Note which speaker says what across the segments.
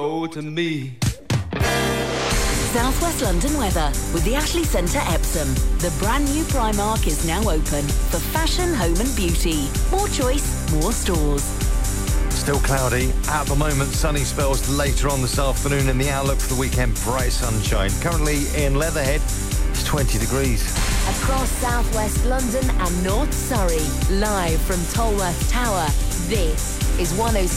Speaker 1: go to me.
Speaker 2: South West London weather with the Ashley Centre Epsom. The brand new Primark is now open for fashion, home and beauty. More choice, more stores.
Speaker 3: Still cloudy. At the moment, sunny spells later on this afternoon, and the outlook for the weekend, bright sunshine. Currently in Leatherhead, it's 20 degrees.
Speaker 2: Across South West London and North Surrey, live from Tolworth Tower, this is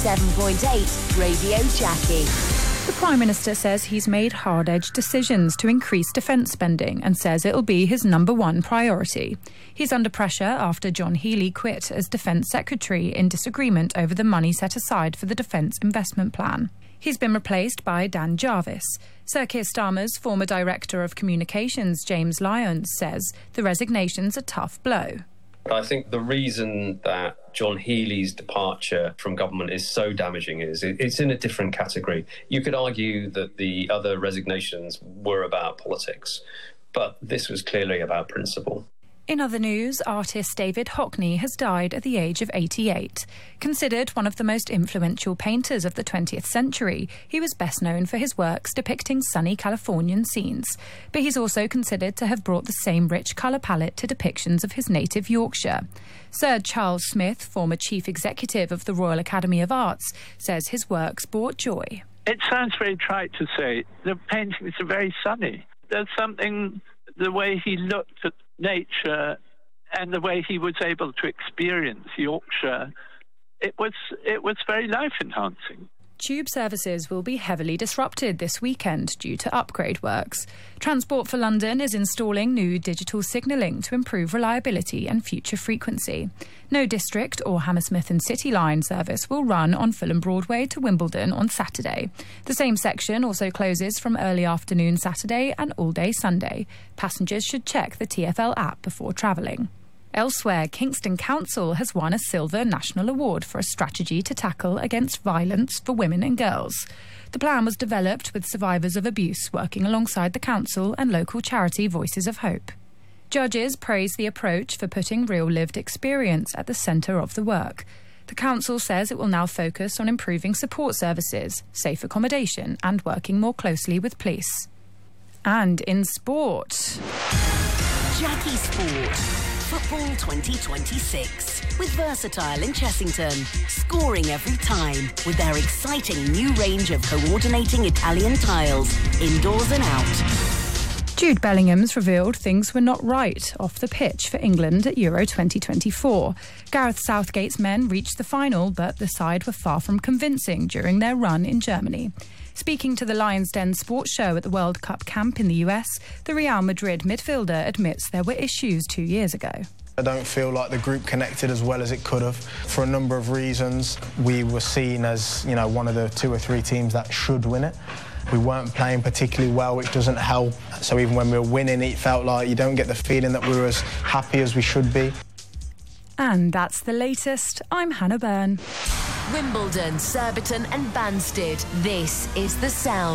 Speaker 2: 107.8 Radio Jackie.
Speaker 4: The Prime Minister says he's made hard-edged decisions to increase defence spending and says it'll be his number one priority. He's under pressure after John Healey quit as Defence Secretary in disagreement over the money set aside for the Defence Investment Plan. He's been replaced by Dan Jarvis. Sir Keir Starmer's former Director of Communications, James Lyons, says the resignation's a tough blow.
Speaker 5: I think the reason that John Healey's departure from government is so damaging is it's in a different category. You could argue that the other resignations were about politics, but this was clearly about principle.
Speaker 4: In other news, artist David Hockney has died at the age of 88. Considered one of the most influential painters of the 20th century, he was best known for his works depicting sunny Californian scenes. But he's also considered to have brought the same rich colour palette to depictions of his native Yorkshire. Sir Charles Smith, former chief executive of the Royal Academy of Arts, says his works brought joy.
Speaker 6: It sounds very trite to say. The paintings are very sunny. There's something, the way he looked at nature and the way he was able to experience Yorkshire, it was very life-enhancing.
Speaker 4: Tube services will be heavily disrupted this weekend due to upgrade works. Transport for London is installing new digital signalling to improve reliability and future frequency. No District or Hammersmith and City Line service will run on Fulham Broadway to Wimbledon on Saturday. The same section also closes from early afternoon Saturday and all day Sunday. Passengers should check the TfL app before travelling. Elsewhere, Kingston Council has won a Silver National Award for a strategy to tackle against violence for women and girls. The plan was developed with survivors of abuse working alongside the council and local charity Voices of Hope. Judges praise the approach for putting real lived experience at the centre of the work. The council says it will now focus on improving support services, safe accommodation and working more closely with police. And in sport...
Speaker 2: Jackie Sport. Football 2026 with Versatile in Chessington, scoring every time with their exciting new range of coordinating Italian tiles, indoors and out.
Speaker 4: Jude Bellingham's revealed things were not right off the pitch for England at Euro 2024. Gareth Southgate's men reached the final, but the side were far from convincing during their run in Germany. Speaking to the Lions Den Sports Show at the World Cup camp in the US, the Real Madrid midfielder admits there were issues 2 years ago.
Speaker 7: I don't feel like the group connected as well as it could have. For a number of reasons, we were seen as, one of the 2 or 3 teams that should win it. We weren't playing particularly well, which doesn't help. So even when we were winning, it felt like you don't get the feeling that we were as happy as we should be.
Speaker 4: And that's the latest. I'm Hannah Byrne.
Speaker 2: Wimbledon, Surbiton and Banstead. This is The Sound.